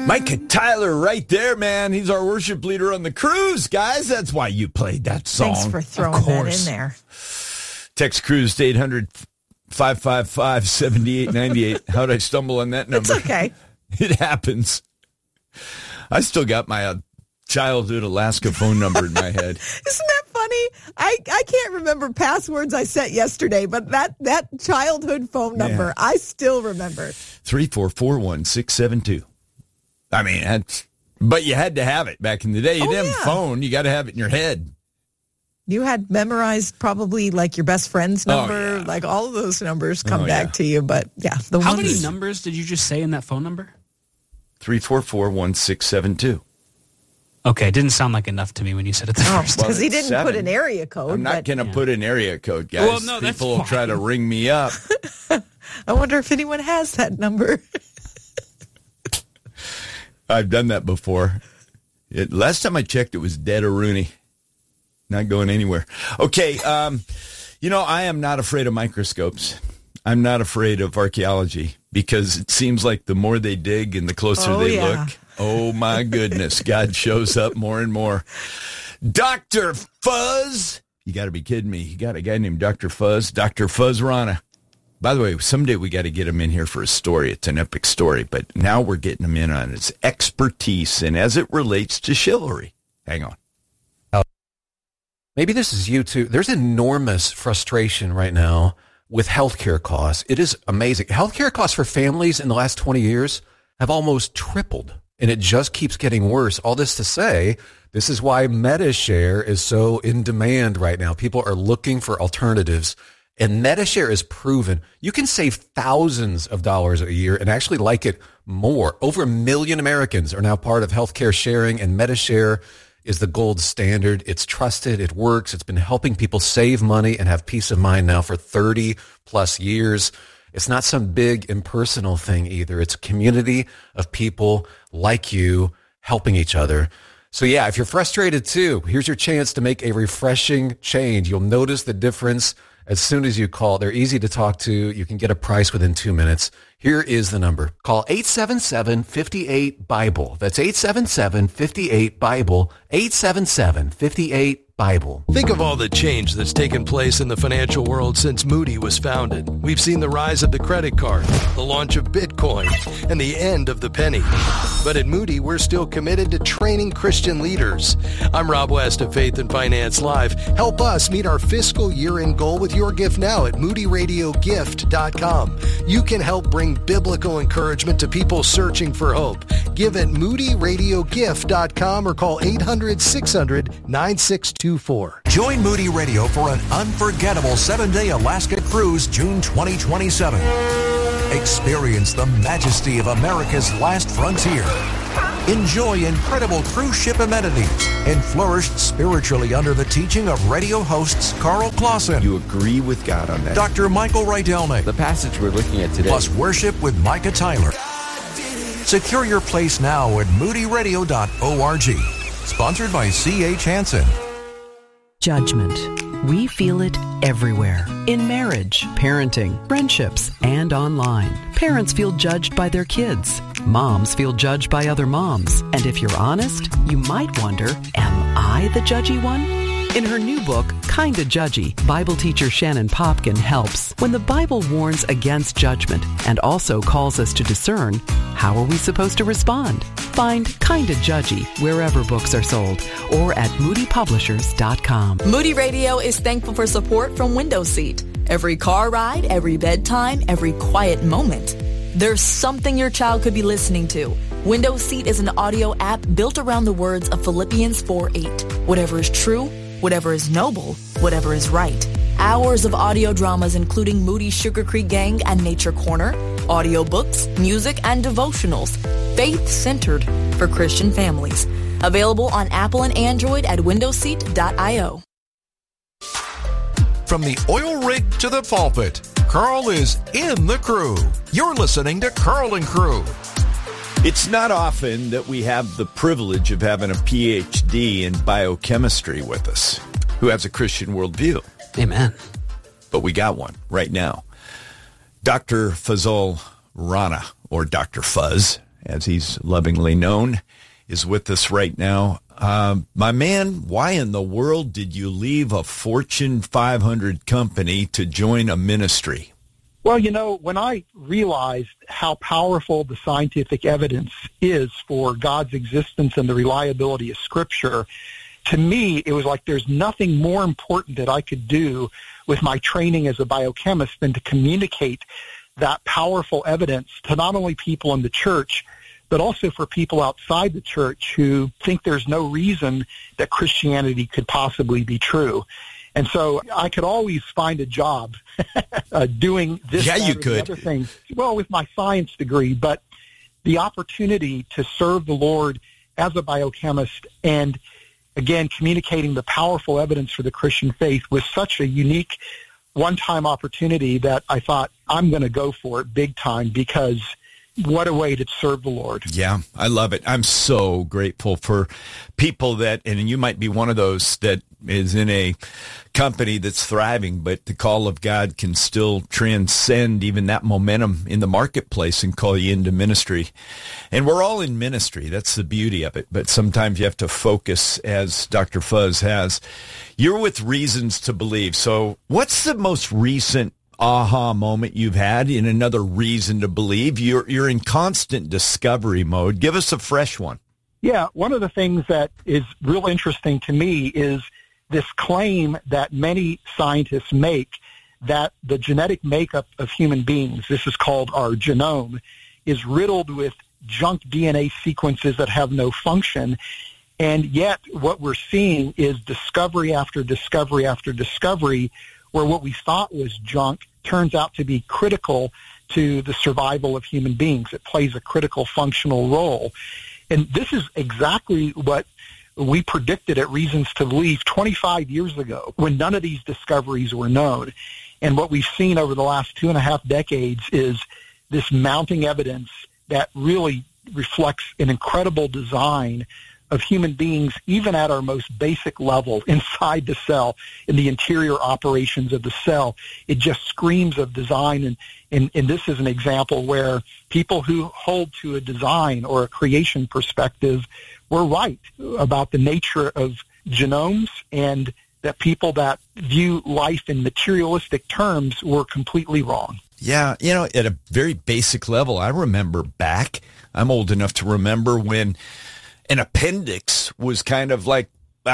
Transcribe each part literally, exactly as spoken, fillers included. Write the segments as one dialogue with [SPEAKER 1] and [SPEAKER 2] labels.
[SPEAKER 1] Micah Tyler right there, man. He's our worship leader on the cruise, guys. That's why you played that song.
[SPEAKER 2] Thanks for throwing that in there.
[SPEAKER 1] Text cruise to eight hundred, five five five, seven eight nine eight. How'd I stumble on that number?
[SPEAKER 2] It's okay.
[SPEAKER 1] It happens. I still got my uh, childhood Alaska phone number in my head.
[SPEAKER 2] Isn't that funny? I, I can't remember passwords I set yesterday, but that, that childhood phone number, yeah. I still remember.
[SPEAKER 1] three four four one six seven two. I mean, that's, but you had to have it back in the day. You
[SPEAKER 2] oh,
[SPEAKER 1] didn't
[SPEAKER 2] yeah.
[SPEAKER 1] have a phone. You got to have it in your head.
[SPEAKER 2] You had memorized probably like your best friend's number,
[SPEAKER 1] oh, yeah.
[SPEAKER 2] like all of those numbers come
[SPEAKER 1] oh,
[SPEAKER 2] back
[SPEAKER 1] yeah.
[SPEAKER 2] to you. But yeah, the
[SPEAKER 3] How
[SPEAKER 2] ones...
[SPEAKER 3] many numbers did you just say in that phone number?
[SPEAKER 1] three four four one six seven two.
[SPEAKER 3] Okay, it didn't sound like enough to me when you said it the
[SPEAKER 2] oh,
[SPEAKER 3] first
[SPEAKER 2] because
[SPEAKER 3] time.
[SPEAKER 2] he didn't
[SPEAKER 1] seven.
[SPEAKER 2] put an area code.
[SPEAKER 1] I'm not going to
[SPEAKER 3] yeah.
[SPEAKER 1] put an area code, guys.
[SPEAKER 3] Well, no, that's
[SPEAKER 1] People will
[SPEAKER 3] fine.
[SPEAKER 1] try to ring me up.
[SPEAKER 2] I wonder if anyone has that number.
[SPEAKER 1] I've done that before. It, last time I checked, it was dead or Rooney. Not going anywhere. Okay, um, you know, I am not afraid of microscopes. I'm not afraid of archaeology because it seems like the more they dig and the closer
[SPEAKER 2] oh,
[SPEAKER 1] they
[SPEAKER 2] yeah.
[SPEAKER 1] look, oh my goodness, God shows up more and more. Doctor Fuzz, you got to be kidding me. You got a guy named Doctor Fuzz, Doctor Fuzz Rana. By the way, someday we got to get him in here for a story. It's an epic story, but now we're getting him in on his expertise and as it relates to chivalry. Hang on.
[SPEAKER 4] Maybe this is you too. There's enormous frustration right now with healthcare costs. It is amazing. Healthcare costs for families in the last twenty years have almost tripled, and it just keeps getting worse. All this to say, this is why MediShare is so in demand right now. People are looking for alternatives, and MediShare is proven. You can save thousands of dollars a year and actually like it more. Over a million Americans are now part of healthcare sharing, and MediShare is the gold standard. It's trusted. It works. It's been helping people save money and have peace of mind now for thirty plus years. It's not some big impersonal thing either. It's a community of people like you helping each other. So yeah, if you're frustrated too, here's your chance to make a refreshing change. You'll notice the difference as soon as you call. They're easy to talk to. You can get a price within two minutes. Here is the number. Call eight seven seven, five eight, BIBLE. That's eight seven seven, five eight, BIBLE. eight seven seven, five eight, BIBLE.
[SPEAKER 5] Think of all the change that's taken place in the financial world since Moody was founded. We've seen the rise of the credit card, the launch of Bitcoin, and the end of the penny. But at Moody, we're still committed to training Christian leaders. I'm Rob West of Faith and Finance Live. Help us meet our fiscal year-end goal with your gift now at moody radio gift dot com. You can help bring biblical encouragement to people searching for hope. Give at moody radio gift dot com or call eight hundred, six hundred, nine six two four.
[SPEAKER 6] Join Moody Radio for an unforgettable seven-day Alaska cruise June twenty twenty-seven. Experience the majesty of America's last frontier. Enjoy incredible cruise ship amenities and flourish spiritually under the teaching of radio hosts Carl Clausen.
[SPEAKER 1] You agree with God on that?
[SPEAKER 6] Doctor Michael Rydelnik.
[SPEAKER 7] The passage we're looking at today.
[SPEAKER 6] Plus worship with Micah Tyler. Secure your place now at moody radio dot org. Sponsored by C H Hansen.
[SPEAKER 8] Judgment. We feel it everywhere. In marriage, parenting, friendships, and online. Parents feel judged by their kids. Moms feel judged by other moms. And if you're honest, you might wonder, am I the judgy one? In her new book, Kinda Judgy, Bible teacher Shannon Popkin helps. When the Bible warns against judgment and also calls us to discern, how are we supposed to respond? Find Kinda Judgy wherever books are sold or at moody publishers dot com.
[SPEAKER 9] Moody Radio is thankful for support from Window Seat. Every car ride, every bedtime, every quiet moment. There's something your child could be listening to. Window Seat is an audio app built around the words of Philippians four eight. Whatever is true, whatever is noble, whatever is right. Hours of audio dramas including Moody's Sugar Creek Gang and Nature Corner, audiobooks, music, and devotionals. Faith-centered for Christian families. Available on Apple and Android at window seat dot io.
[SPEAKER 6] From the oil rig to the pulpit, Carl is in the crew. You're listening to Carl and Crew.
[SPEAKER 1] It's not often that we have the privilege of having a P H D in biochemistry with us who has a Christian worldview.
[SPEAKER 3] Amen.
[SPEAKER 1] But we got one right now. Doctor Fazal Rana, or Doctor Fuzz, as he's lovingly known, is with us right now. Um, my man, why in the world did you leave a Fortune five hundred company to join a ministry?
[SPEAKER 7] Well, you know, when I realized how powerful the scientific evidence is for God's existence and the reliability of Scripture, to me, it was like there's nothing more important that I could do with my training as a biochemist than to communicate that powerful evidence to not only people in the church, but also for people outside the church who think there's no reason that Christianity could possibly be true. And so I could always find a job uh, doing this.
[SPEAKER 1] Yeah, you
[SPEAKER 7] or
[SPEAKER 1] could.
[SPEAKER 7] Other things. Well, with my science degree, but the opportunity to serve the Lord as a biochemist and, again, communicating the powerful evidence for the Christian faith was such a unique one-time opportunity that I thought I'm going to go for it big time, because what a way to serve the Lord.
[SPEAKER 1] Yeah, I love it. I'm so grateful for people that, and you might be one of those that is in a company that's thriving, but the call of God can still transcend even that momentum in the marketplace and call you into ministry. And we're all in ministry. That's the beauty of it. But sometimes you have to focus, as Doctor Fuz has. You're with Reasons to Believe. So what's the most recent aha moment you've had in another reason to believe? You're you're in constant discovery mode. Give us a fresh one.
[SPEAKER 7] Yeah, one of the things that is real interesting to me is this claim that many scientists make that the genetic makeup of human beings, this is called our genome, is riddled with junk D N A sequences that have no function. And yet what we're seeing is discovery after discovery after discovery where what we thought was junk turns out to be critical to the survival of human beings. It plays a critical functional role. And this is exactly what we predicted at Reasons to Believe twenty-five years ago, when none of these discoveries were known. And what we've seen over the last two and a half decades is this mounting evidence that really reflects an incredible design of human beings, even at our most basic level inside the cell, in the interior operations of the cell. It just screams of design. And, and, and this is an example where people who hold to a design or a creation perspective were right about the nature of genomes, and that people that view life in materialistic terms were completely wrong.
[SPEAKER 1] Yeah, you know, at a very basic level, I remember back, I'm old enough to remember when an appendix was kind of like,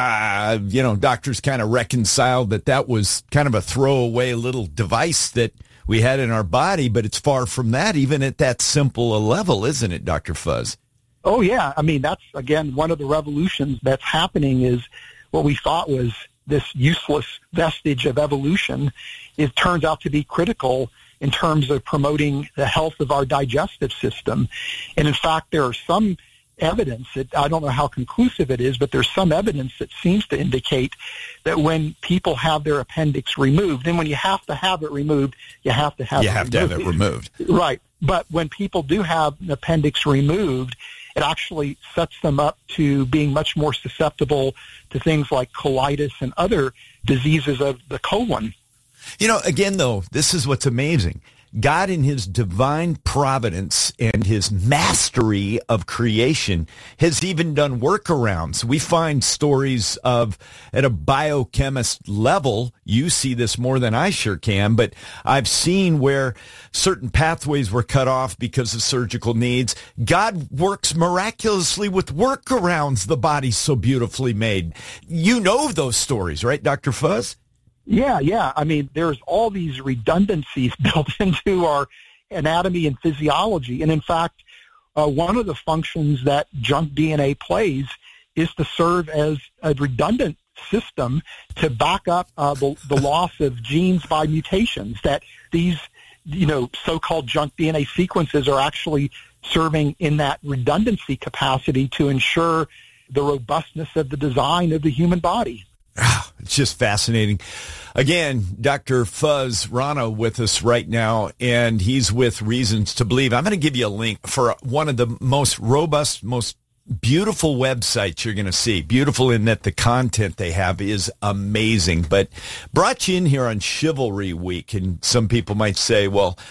[SPEAKER 1] uh, you know, doctors kind of reconciled that that was kind of a throwaway little device that we had in our body, but it's far from that, even at that simple a level, isn't it, Doctor Fuz?
[SPEAKER 7] Oh, yeah. I mean, that's, again, one of the revolutions that's happening is what we thought was this useless vestige of evolution. It turns out to be critical in terms of promoting the health of our digestive system. And in fact, there are some evidence that, I don't know how conclusive it is, but there's some evidence that seems to indicate that when people have their appendix removed, and when you have to have it removed, you have to have
[SPEAKER 1] you
[SPEAKER 7] it
[SPEAKER 1] have
[SPEAKER 7] removed.
[SPEAKER 1] to have it removed.
[SPEAKER 7] Right. But when people do have an appendix removed, it actually sets them up to being much more susceptible to things like colitis and other diseases of the colon.
[SPEAKER 1] You know, again, though, this is what's amazing. God, in his divine providence and his mastery of creation, has even done workarounds. We find stories of, at a biochemist level, you see this more than I sure can, but I've seen where certain pathways were cut off because of surgical needs. God works miraculously with workarounds. The body's so beautifully made. You know those stories, right, Doctor Fuz?
[SPEAKER 7] Yeah, yeah. I mean, there's all these redundancies built into our anatomy and physiology. And in fact, uh, one of the functions that junk D N A plays is to serve as a redundant system to back up uh, the, the loss of genes by mutations. That these, you know, so-called junk D N A sequences are actually serving in that redundancy capacity to ensure the robustness of the design of the human body.
[SPEAKER 1] It's just fascinating. Again, Doctor Fuz Rana with us right now, and he's with Reasons to Believe. I'm going to give you a link for one of the most robust, most beautiful websites you're going to see. Beautiful in that the content they have is amazing. But brought you in here on Chivalry Week, and some people might say, well,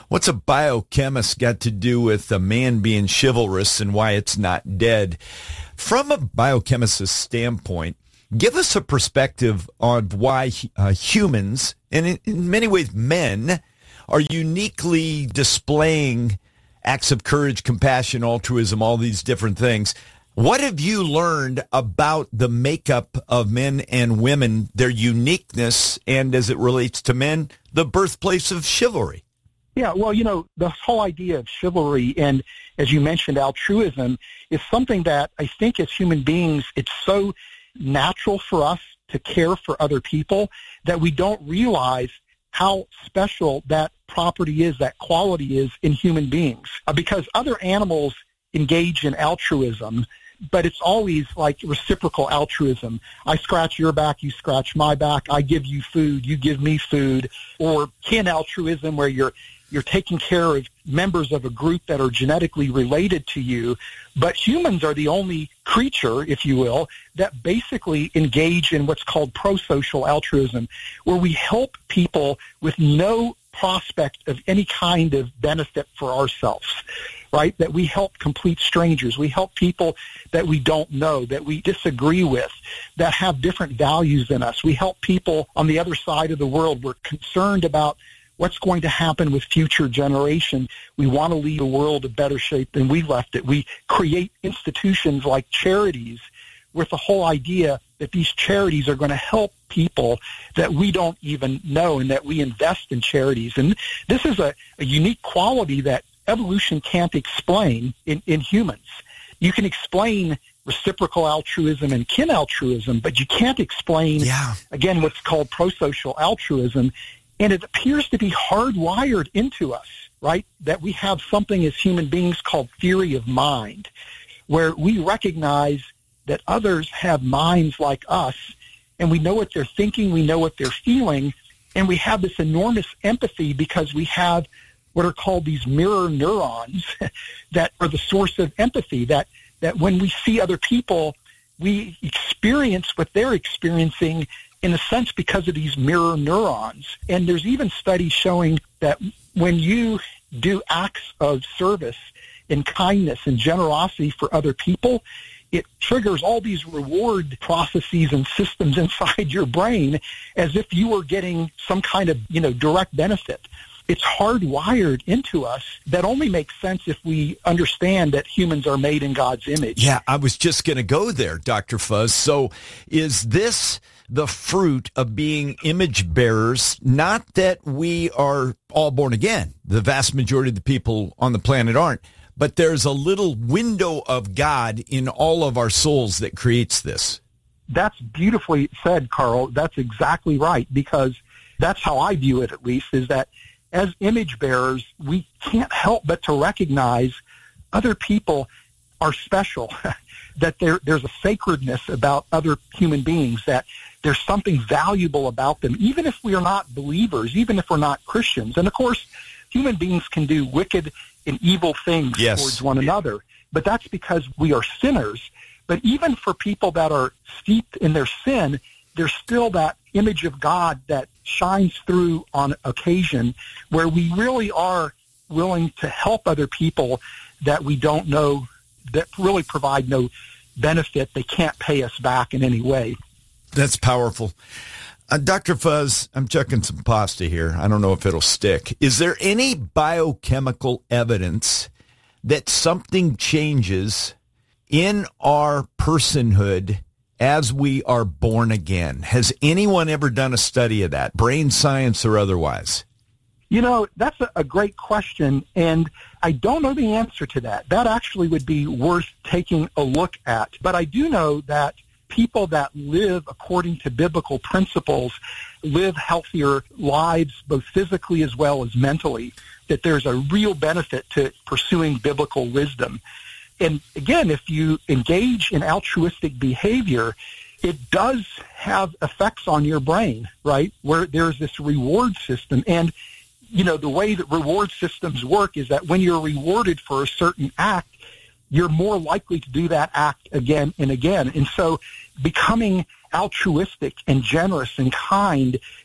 [SPEAKER 1] What's a biochemist got to do with a man being chivalrous and why it's not dead? From a biochemist's standpoint, give us a perspective on why uh, humans, and in, in many ways men, are uniquely displaying acts of courage, compassion, altruism, all these different things. What have you learned about the makeup of men and women, their uniqueness, and as it relates to men, the birthplace of chivalry?
[SPEAKER 7] Yeah, well, you know, the whole idea of chivalry and, as you mentioned, altruism is something that I think as human beings, it's so natural for us to care for other people that we don't realize how special that property is, that quality is in human beings. Uh, because other animals engage in altruism, but it's always like reciprocal altruism. I scratch your back, you scratch my back. I give you food, you give me food. Or kin altruism, where you're you're taking care of members of a group that are genetically related to you. But humans are the only creature, if you will, that basically engage in what's called prosocial altruism, where we help people with no prospect of any kind of benefit for ourselves, right? That we help complete strangers. We help people that we don't know, that we disagree with, that have different values than us. We help people on the other side of the world. We're concerned about what's going to happen with future generations. We want to leave the world in better shape than we left it. We create institutions like charities with the whole idea that these charities are going to help people that we don't even know, and that we invest in charities. And this is a, a unique quality that evolution can't explain in, in humans. You can explain reciprocal altruism and kin altruism, but you can't explain,
[SPEAKER 1] yeah.
[SPEAKER 7] again, what's called prosocial altruism. And it appears to be hardwired into us, right? That we have something as human beings called theory of mind, where we recognize that others have minds like us, and we know what they're thinking, we know what they're feeling, and we have this enormous empathy because we have what are called these mirror neurons that are the source of empathy, that, that when we see other people, we experience what they're experiencing in a sense because of these mirror neurons. And there's even studies showing that when you do acts of service and kindness and generosity for other people, it triggers all these reward processes and systems inside your brain as if you were getting some kind of, you know, direct benefit. It's hardwired into us. That only makes sense if we understand that humans are made in God's image.
[SPEAKER 1] Yeah, I was just going to go there, Doctor Fuzz. So is this the fruit of being image bearers? Not that we are all born again. The vast majority of the people on the planet aren't. But there's a little window of God in all of our souls that creates this.
[SPEAKER 7] That's beautifully said, Carl. That's exactly right, because that's how I view it, at least, is that as image bearers, we can't help but to recognize other people are special, that there, there's a sacredness about other human beings, that there's something valuable about them, even if we are not believers, even if we're not Christians. And, of course, human beings can do wicked and evil things
[SPEAKER 1] yes.
[SPEAKER 7] towards one another, but that's because we are sinners. But even for people that are steeped in their sin, there's still that image of God that shines through on occasion, where we really are willing to help other people that we don't know, that really provide no benefit. They can't pay us back in any way.
[SPEAKER 1] That's powerful. Uh, Doctor Fuzz, I'm checking some pasta here. I don't know if it'll stick. Is there any biochemical evidence that something changes in our personhood as we are born again? Has anyone ever done a study of that, brain science or otherwise?
[SPEAKER 7] You know, that's a, a great question, and I don't know the answer to that. That actually would be worth taking a look at. But I do know that people that live according to biblical principles live healthier lives, both physically as well as mentally, that there's a real benefit to pursuing biblical wisdom. And again, if you engage in altruistic behavior, it does have effects on your brain, right, where there's this reward system. And, you know, the way that reward systems work is that when you're rewarded for a certain act, you're more likely to do that act again and again. And so becoming altruistic and generous and kind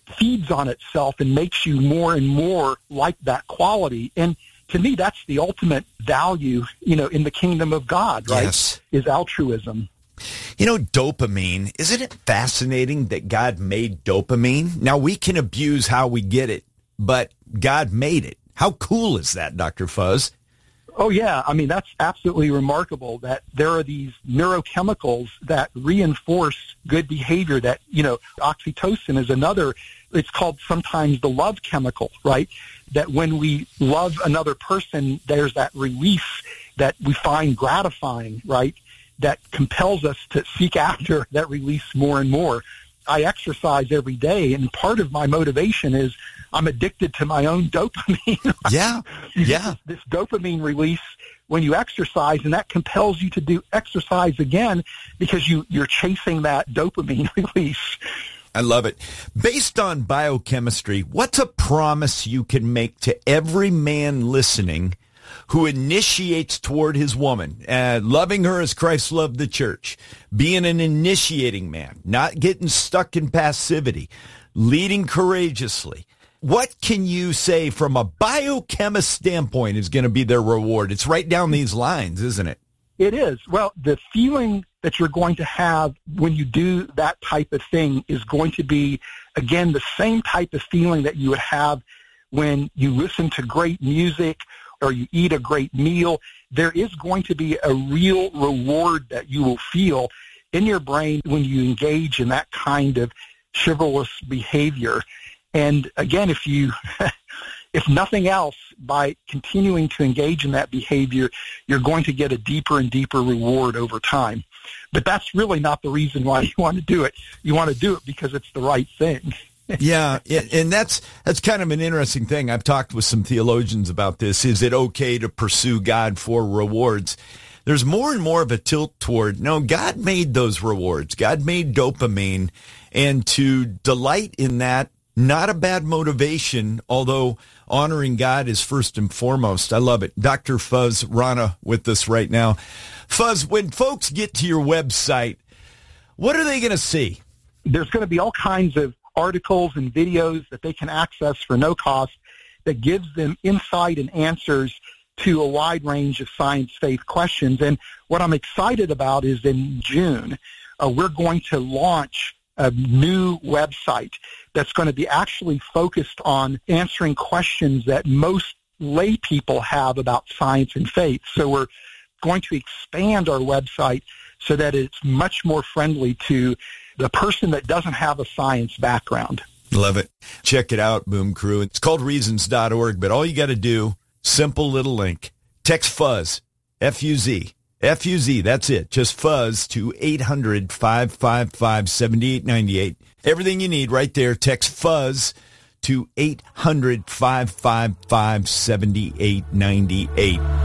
[SPEAKER 7] feeds on itself and makes you more and more like that quality. And to me, that's the ultimate value, you know, in the kingdom of God, right?
[SPEAKER 1] Yes.
[SPEAKER 7] Is altruism.
[SPEAKER 1] You know, dopamine, isn't it fascinating that God made dopamine? Now, we can abuse how we get it, but God made it. How cool is that, Doctor Fuzz?
[SPEAKER 7] Oh, yeah. I mean, that's absolutely remarkable that there are these neurochemicals that reinforce good behavior that, you know, oxytocin is another, it's called sometimes the love chemical, right? That when we love another person, there's that release that we find gratifying, right? That compels us to seek after that release more and more. I exercise every day, and part of my motivation is I'm addicted to my own dopamine.
[SPEAKER 1] Yeah, yeah.
[SPEAKER 7] This, this dopamine release when you exercise, and that compels you to do exercise again because you, you're chasing that dopamine release.
[SPEAKER 1] I love it. Based on biochemistry, what's a promise you can make to every man listening who initiates toward his woman, uh, loving her as Christ loved the church, being an initiating man, not getting stuck in passivity, leading courageously? What can you say from a biochemist standpoint is going to be their reward? It's right down these lines, isn't it?
[SPEAKER 7] It is. Well, the feeling that you're going to have when you do that type of thing is going to be, again, the same type of feeling that you would have when you listen to great music or you eat a great meal. There is going to be a real reward that you will feel in your brain when you engage in that kind of chivalrous behavior. And again, if you, if nothing else, by continuing to engage in that behavior, you're going to get a deeper and deeper reward over time. But that's really not the reason why you want to do it. You want to do it because it's the right thing.
[SPEAKER 1] Yeah, and that's that's kind of an interesting thing. I've talked with some theologians about this. Is it okay to pursue God for rewards? There's more and more of a tilt toward, no, God made those rewards. God made dopamine, and to delight in that, not a bad motivation, although honoring God is first and foremost. I love it. Doctor Fuzz Rana with us right now. Fuzz, when folks get to your website, what are they going to see?
[SPEAKER 7] There's going to be all kinds of articles and videos that they can access for no cost that gives them insight and answers to a wide range of science faith questions. And what I'm excited about is in June, uh, we're going to launch a new website that's going to be actually focused on answering questions that most lay people have about science and faith. So we're going to expand our website so that it's much more friendly to the person that doesn't have a science background.
[SPEAKER 1] Love it. Check it out, Boom Crew. It's called reasons dot org, but all you got to do, simple little link, text FUZZ, F U Z, F U Z, that's it. Just fuzz to eight hundred, five five five, seven eight nine eight. Everything you need right there. Text fuzz to eight hundred, five five five, seven eight nine eight.